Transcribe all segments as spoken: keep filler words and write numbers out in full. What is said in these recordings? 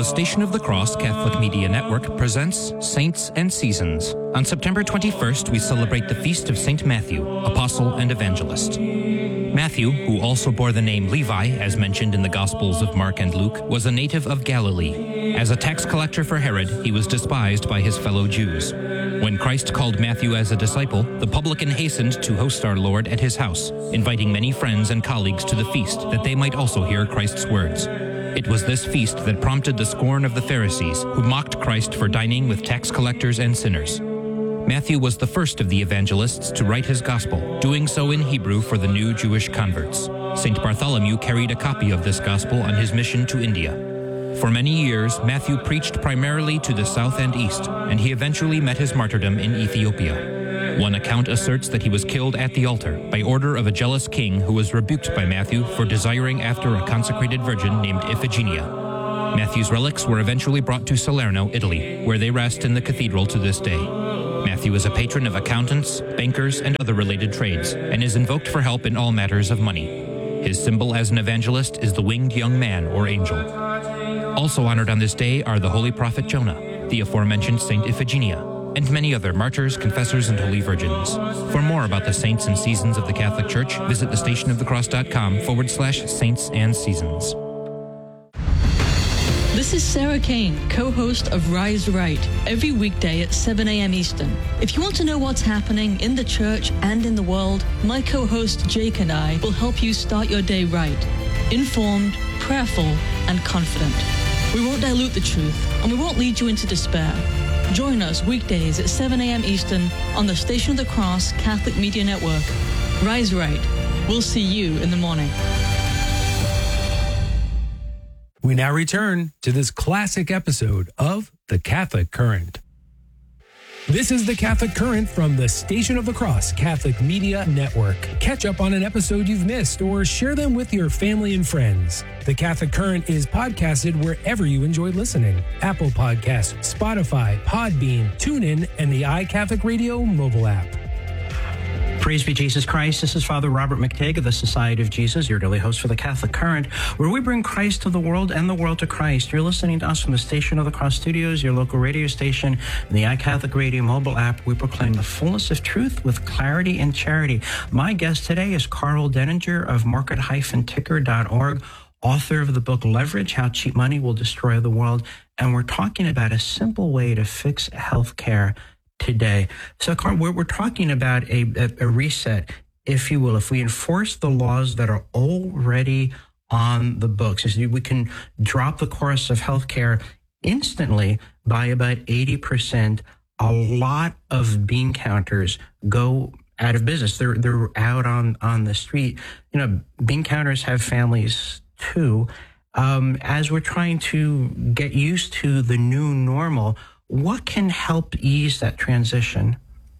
The Station of the Cross Catholic Media Network presents Saints and Seasons. On September twenty-first, we celebrate the feast of Saint Matthew, Apostle and Evangelist. Matthew, who also bore the name Levi, as mentioned in the Gospels of Mark and Luke, was a native of Galilee. As a tax collector for Herod, he was despised by his fellow Jews. When Christ called Matthew as a disciple, the publican hastened to host our Lord at his house, inviting many friends and colleagues to the feast that they might also hear Christ's words. It was this feast that prompted the scorn of the Pharisees, who mocked Christ for dining with tax collectors and sinners. Matthew was the first of the evangelists to write his gospel, doing so in Hebrew for the new Jewish converts. Saint Bartholomew carried a copy of this gospel on his mission to India. For many years, Matthew preached primarily to the south and east, and he eventually met his martyrdom in Ethiopia. One account asserts that he was killed at the altar by order of a jealous king who was rebuked by Matthew for desiring after a consecrated virgin named Iphigenia. Matthew's relics were eventually brought to Salerno, Italy, where they rest in the cathedral to this day. Matthew is a patron of accountants, bankers, and other related trades, and is invoked for help in all matters of money. His symbol as an evangelist is the winged young man or angel. Also honored on this day are the holy prophet Jonah, the aforementioned Saint Iphigenia, and many other martyrs, confessors, and holy virgins. For more about the saints and seasons of the Catholic Church, visit thestationofthecross.com forward slash saints and seasons. This is Sarah Kane, co-host of Rise Right, every weekday at seven a.m. Eastern. If you want to know what's happening in the church and in the world, my co-host Jake and I will help you start your day right, informed, prayerful, and confident. We won't dilute the truth, and we won't lead you into despair. Join us weekdays at seven a.m. Eastern on the Station of the Cross Catholic Media Network. Rise Right. We'll see you in the morning. We now return to this classic episode of The Catholic Current. This is The Catholic Current from the Station of the Cross Catholic Media Network. Catch up on an episode you've missed or share them with your family and friends. The Catholic Current is podcasted wherever you enjoy listening. Apple Podcasts, Spotify, Podbean, TuneIn, and the iCatholic Radio mobile app. Praise be Jesus Christ. This is Father Robert McTague of the Society of Jesus, your daily host for the Catholic Current, where we bring Christ to the world and the world to Christ. You're listening to us from the Station of the Cross Studios, your local radio station, and the iCatholic Radio mobile app. We proclaim the fullness of truth with clarity and charity. My guest today is Karl Denninger of market dash ticker dot org, author of the book Leverage, How Cheap Money Will Destroy the World. And we're talking about a simple way to fix healthcare today. So, Karl, we're, we're talking about a, a, a reset, if you will. If we enforce the laws that are already on the books, we can drop the cost of healthcare instantly by about eighty percent. A lot of bean counters go out of business. They're they're out on, on the street. You know, bean counters have families too. Um, as we're trying to get used to the new normal, what can help ease that transition?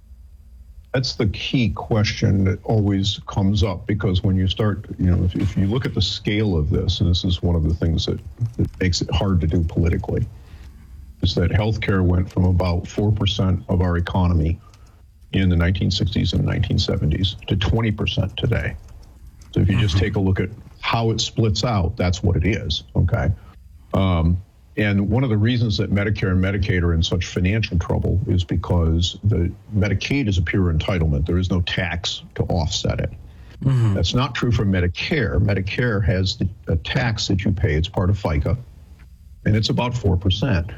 That's the key question that always comes up, because when you start, you know, if, if you look at the scale of this, and this is one of the things that, that makes it hard to do politically, is that healthcare went from about four percent of our economy in the nineteen sixties and nineteen seventies to twenty percent today. So if you just take a look at how it splits out, that's what it is, okay? Um, And one of the reasons that Medicare and Medicaid are in such financial trouble is because the Medicaid is a pure entitlement. There is no tax to offset it. Mm-hmm. That's not true for Medicare. Medicare has the, a tax that you pay. It's part of FICA, and it's about four percent.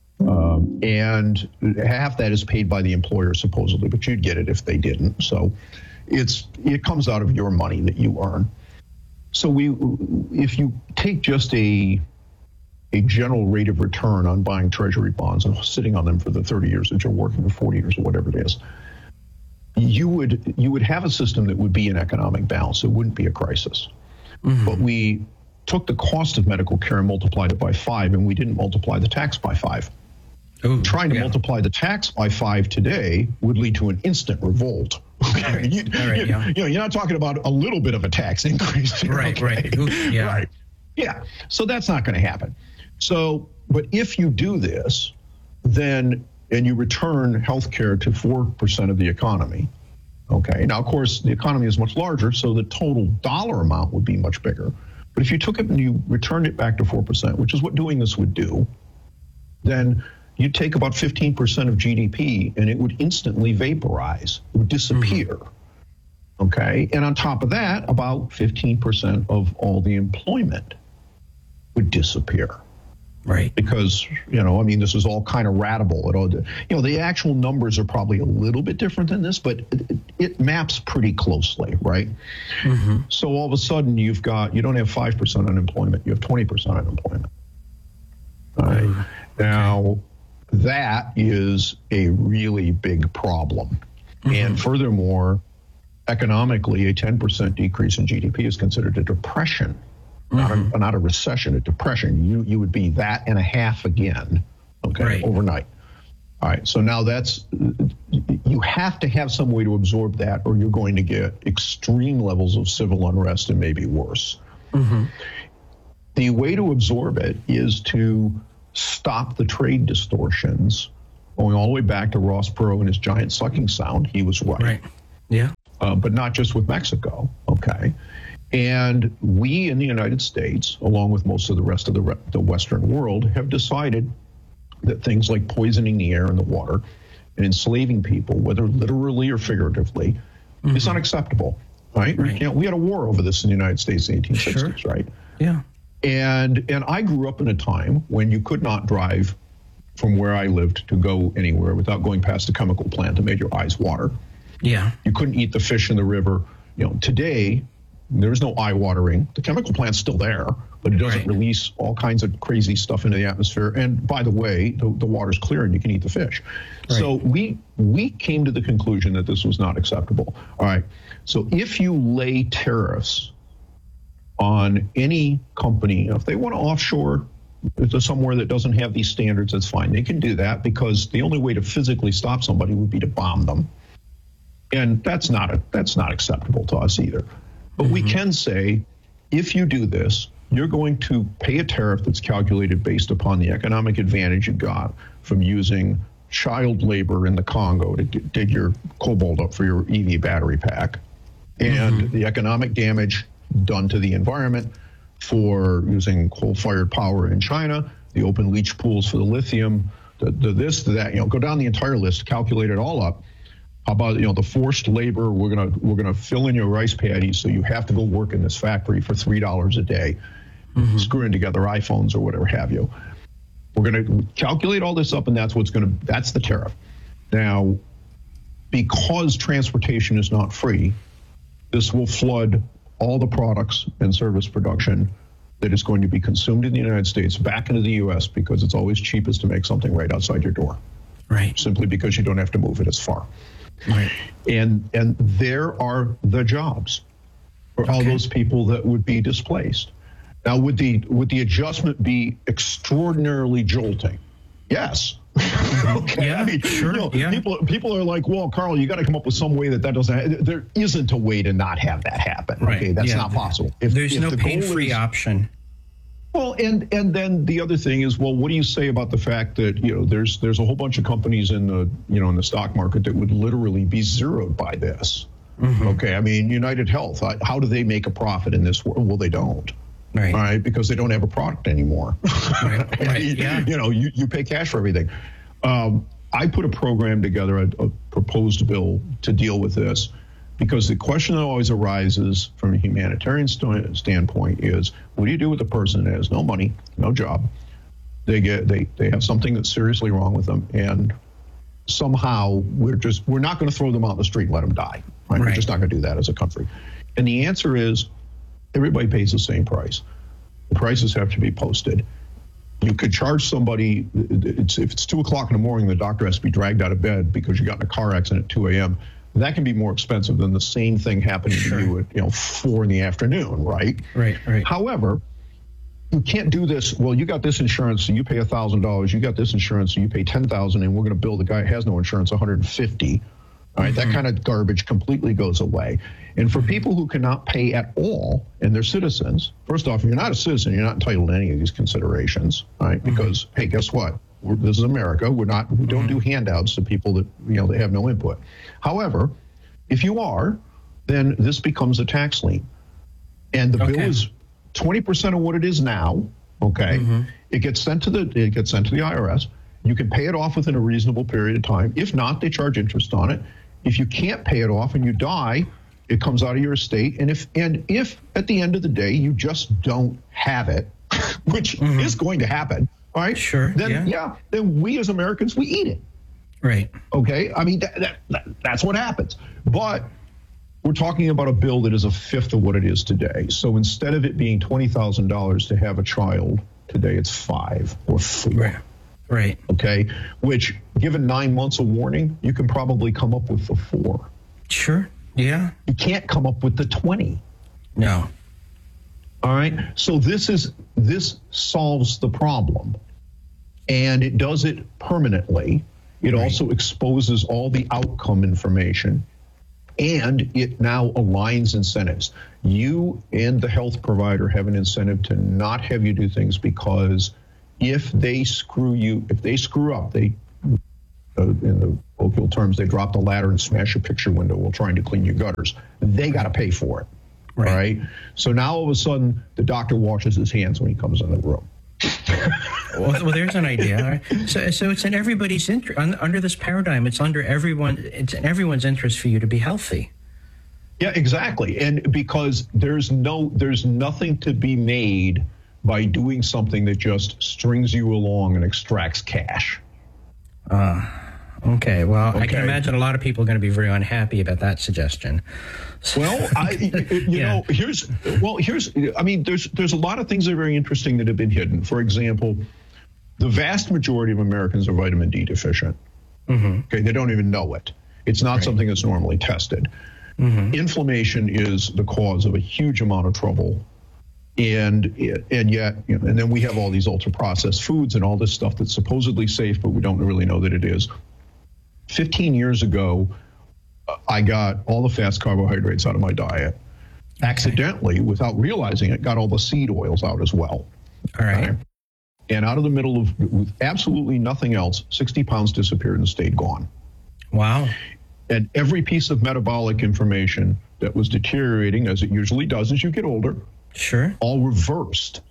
Um, and half that is paid by the employer, supposedly, but you'd get it if they didn't. So it's it comes out of your money that you earn. So we, if you take just a a general rate of return on buying treasury bonds and sitting on them for the thirty years that you're working, or forty years, or whatever it is, you would you would have a system that would be in economic balance. It wouldn't be a crisis. Mm-hmm. But we took the cost of medical care and multiplied it by five, and we didn't multiply the tax by five. Ooh, Trying to yeah. multiply the tax by five today would lead to an instant revolt. Okay, you, right, you, yeah. you know, you're not talking about a little bit of a tax increase. Right, okay? right, Ooh, yeah, right, yeah. So that's not going to happen. So, but if you do this, then, and you return healthcare to four percent of the economy, okay. Now, of course, the economy is much larger, so the total dollar amount would be much bigger. But if you took it and you returned it back to four percent, which is what doing this would do, then you'd take about fifteen percent of G D P and it would instantly vaporize. It would disappear. Mm-hmm. Okay? And on top of that, about fifteen percent of all the employment would disappear. Right. Because, you know, I mean, this is all kind of ratable. It all, you know, the actual numbers are probably a little bit different than this, but it, it maps pretty closely, right? Mm-hmm. So all of a sudden you've got, you don't have five percent unemployment, you have twenty percent unemployment. All right. Mm-hmm. Now, that is a really big problem. Mm-hmm. And furthermore, economically, a ten percent decrease in G D P is considered a depression. Not, mm-hmm. a, not a recession, a depression. You you would be that and a half again, okay, right. overnight. All right, so now that's, you have to have some way to absorb that or you're going to get extreme levels of civil unrest and maybe worse. Mm-hmm. The way to absorb it is to stop the trade distortions, going all the way back to Ross Perot and his giant sucking sound. He was right. Right, yeah. Uh, but not just with Mexico, okay? And we in the United States, along with most of the rest of the, re- the Western world, have decided that things like poisoning the air and the water and enslaving people, whether literally or figuratively, mm-hmm. is unacceptable, right? right? You know, we had a war over this in the United States in the eighteen sixties, sure. right? Yeah. And and I grew up in a time when you could not drive from where I lived to go anywhere without going past a chemical plant that made your eyes water. Yeah. You couldn't eat the fish in the river. You know, today, there's no eye watering. The chemical plant's still there, but it doesn't right. release all kinds of crazy stuff into the atmosphere. And by the way, the, the water's clear and you can eat the fish. Right. So we we came to the conclusion that this was not acceptable. All right. So if you lay tariffs on any company, if they want to offshore to somewhere that doesn't have these standards, that's fine. They can do that because the only way to physically stop somebody would be to bomb them. And that's not a, that's not acceptable to us either. But mm-hmm. we can say, if you do this, you're going to pay a tariff that's calculated based upon the economic advantage you got from using child labor in the Congo to d- dig your cobalt up for your E V battery pack, and mm-hmm. the economic damage done to the environment for using coal-fired power in China, the open leach pools for the lithium, the, the this, the that, you know, go down the entire list, calculate it all up. How about, you know, the forced labor? We're gonna we're gonna fill in your rice paddies, so you have to go work in this factory for three dollars a day, mm-hmm. screwing together iPhones or whatever have you. We're gonna calculate all this up, and that's what's gonna that's the tariff. Now, because transportation is not free, this will flood all the products and service production that is going to be consumed in the United States back into the U S because it's always cheapest to make something right outside your door. Right. Simply because you don't have to move it as far. Right. And and there are the jobs for okay. all those people that would be displaced. Now, would the would the adjustment be extraordinarily jolting? Yes. okay. Yeah, I mean, sure. You know, yeah. People people are like, well, Carl, you got to come up with some way that that doesn't. Ha- there isn't a way to not have that happen. Right. Okay, that's yeah. not possible. If, There's if no the pain-free is, option. Well, and and then the other thing is, well, what do you say about the fact that, you know, there's there's a whole bunch of companies in the, you know, in the stock market that would literally be zeroed by this? Mm-hmm. Okay, I mean, United Health, how do they make a profit in this world? Well, they don't. Right. All right, because they don't have a product anymore. Right. right. you, yeah. you know, you, you pay cash for everything. Um, I put a program together, a, a proposed bill to deal with this, because the question that always arises from a humanitarian st- standpoint is, what do you do with a person that has no money, no job? They get they they have something that's seriously wrong with them, and somehow we're just we're not going to throw them out in the street and let them die. Right? Right. We're just not going to do that as a country. And the answer is, everybody pays the same price. The prices have to be posted. You could charge somebody, it's, if it's two o'clock in the morning, the doctor has to be dragged out of bed because you got in a car accident at two a.m., that can be more expensive than the same thing happening sure. to you at, you know, four in the afternoon, right? Right, right. However, you can't do this, well, you got this insurance, so you pay one thousand dollars, you got this insurance, so you pay ten thousand dollars, and we're going to bill the guy who has no insurance one hundred fifty dollars. All right, mm-hmm. that kind of garbage completely goes away. And for people who cannot pay at all, and they're citizens, first off, if you're not a citizen, you're not entitled to any of these considerations, right? Because, mm-hmm. hey, guess what? We're, this is America. We're not. We don't mm-hmm. do handouts to people that, you know, they have no input. However, if you are, then this becomes a tax lien, and the okay. bill is twenty percent of what it is now. Okay, mm-hmm. it gets sent to the it gets sent to the I R S. You can pay it off within a reasonable period of time. If not, they charge interest on it. If you can't pay it off and you die, it comes out of your estate. And if and if at the end of the day you just don't have it, which mm-hmm. is going to happen, all right? Sure. Then yeah. yeah, then we as Americans, we eat it. Right. Okay. I mean that, that, that that's what happens. But we're talking about a bill that is a fifth of what it is today. So instead of it being twenty thousand dollars to have a child today, it's five or four. Right. Right. Okay. Which, given nine months of warning, you can probably come up with the four. Sure. Yeah. You can't come up with the twenty. No. All right. So this is this solves the problem, and it does it permanently. It right. also exposes all the outcome information, and it now aligns incentives. You and the health provider have an incentive to not have you do things, because if they screw you, if they screw up, they, uh, in the colloquial terms, they drop the ladder and smash a picture window while trying to clean your gutters. They got to pay for it, right. right? So now all of a sudden, the doctor washes his hands when he comes in the room. well, well, there's an idea. So, so it's in everybody's interest. Under this paradigm, it's under everyone. It's in everyone's interest for you to be healthy. Yeah, exactly. And because there's no, there's nothing to be made by doing something that just strings you along and extracts cash. Uh, okay. Well, okay. I can imagine a lot of people are going to be very unhappy about that suggestion. Well, I, you yeah. know, here's, well, here's, I mean, there's, there's a lot of things that are very interesting that have been hidden. For example, the vast majority of Americans are vitamin D deficient. Mm-hmm. Okay. They don't even know it. It's not right. something that's normally tested. Mm-hmm. Inflammation is the cause of a huge amount of trouble. And and yet, you know, and then we have all these ultra-processed foods and all this stuff that's supposedly safe, but we don't really know that it is. Fifteen years ago, I got all the fast carbohydrates out of my diet. Accidentally, without realizing it, got all the seed oils out as well. All right. Okay? And out of the middle of, with absolutely nothing else, sixty pounds disappeared and stayed gone. Wow. And every piece of metabolic information that was deteriorating, as it usually does as you get older, sure, all reversed.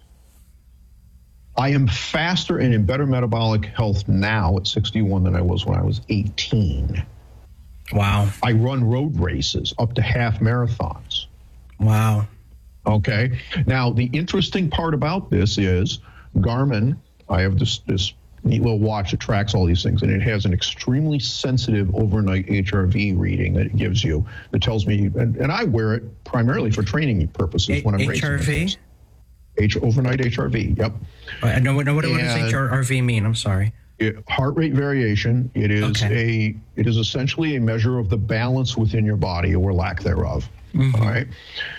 I am faster and in better metabolic health now at sixty-one than I was when I was eighteen. Wow. I run road races up to half marathons. Wow. Okay. Now, the interesting part about this is Garmin, I have this, this neat little watch that tracks all these things, and it has an extremely sensitive overnight H R V reading that it gives you that tells me, and, and I wear it primarily for training purposes A- when I'm H R V? racing. H overnight H R V, yep. I know, what, what does H R V mean? I'm sorry. It, heart rate variation. It is okay. a. It is essentially a measure of the balance within your body or lack thereof. Mm-hmm. All right.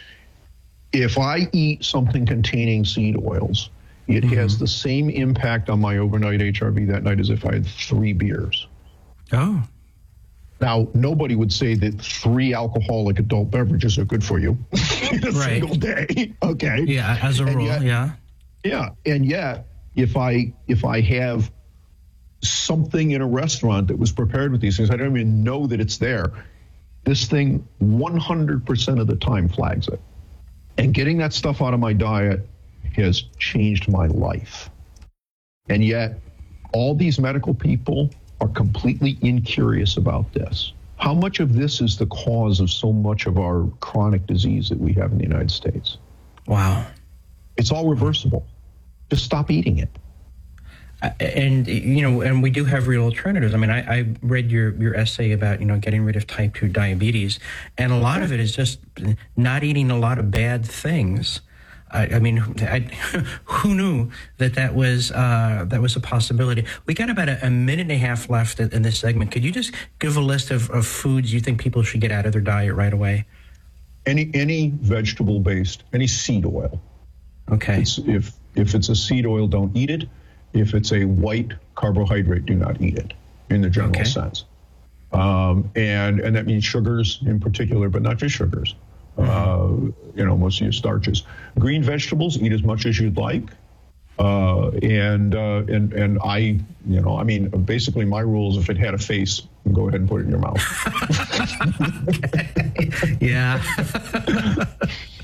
If I eat something containing seed oils, it mm-hmm. has the same impact on my overnight H R V that night as if I had three beers. Oh. Now, nobody would say that three alcoholic adult beverages are good for you in a right. single day. Okay. Yeah, as a and rule, yet, yeah. Yeah, and yet, if I if I have something in a restaurant that was prepared with these things, I don't even know that it's there. This thing one hundred percent of the time flags it. And getting that stuff out of my diet has changed my life. And yet, all these medical people are completely incurious about this. How much of this is the cause of so much of our chronic disease that we have in the United States? Wow. It's all reversible. Just stop eating it. Uh, and, you know, and we do have real alternatives. I mean, I, I read your, your essay about, you know, getting rid of type two diabetes, and a lot of it is just not eating a lot of bad things. I, I mean, I, who knew that that was uh, that was a possibility? We got about a, a minute and a half left in, in this segment. Could you just give a list of, of foods you think people should get out of their diet right away? Any any vegetable based, any seed oil. Okay. It's, if if it's a seed oil, don't eat it. If it's a white carbohydrate, do not eat it in the general okay. sense. Um, and and that means sugars in particular, but not just sugars. Uh, you know, most of your starches. Green vegetables, eat as much as you'd like. Uh, and, uh, and, and I, you know, I mean, basically my rule is if it had a face, go ahead and put it in your mouth. Yeah.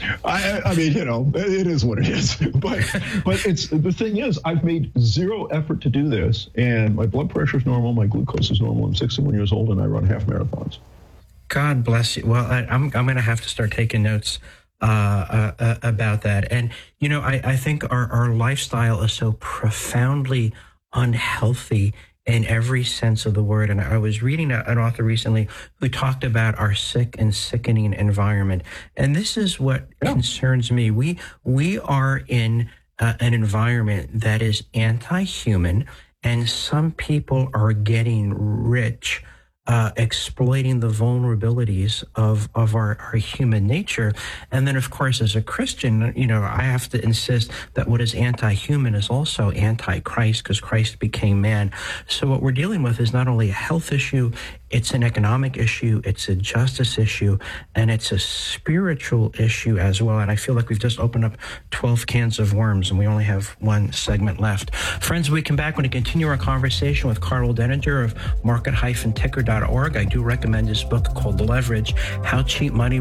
I, I mean, you know, it is what it is. But but it's the thing is, I've made zero effort to do this, and my blood pressure is normal, my glucose is normal. I'm sixty-one years old, and I run half marathons. God bless you. Well, I, I'm I'm going to have to start taking notes uh, uh, uh, about that. And you know, I I think our our lifestyle is so profoundly unhealthy in every sense of the word. And I was reading a, an author recently who talked about our sick and sickening environment. And this is what yeah. concerns me. We, we are in uh, an environment that is anti-human, and some people are getting rich Uh, exploiting the vulnerabilities of, of our, our human nature. And then, of course, as a Christian, you know, I have to insist that what is anti-human is also anti-Christ, because Christ became man. So what we're dealing with is not only a health issue, it's an economic issue, it's a justice issue, and it's a spiritual issue as well. And I feel like we've just opened up twelve cans of worms, and we only have one segment left. Friends, when we come back, we're going to continue our conversation with Karl Denninger of market dash ticker dot org. I do recommend his book called Leverage, How Cheap Money